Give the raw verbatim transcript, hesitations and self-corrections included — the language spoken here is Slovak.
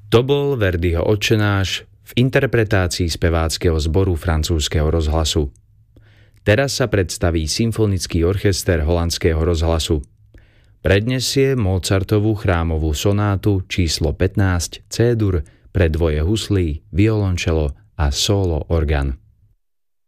To bol Verdiho Otčenáš v interpretácii speváckeho zboru francúzskeho rozhlasu. Teraz sa predstaví symfonický orchester holandského rozhlasu. Prednesie Mozartovú chrámovú sonátu číslo pätnásť C-dur pre dvoje huslí, violončelo a solo orgán.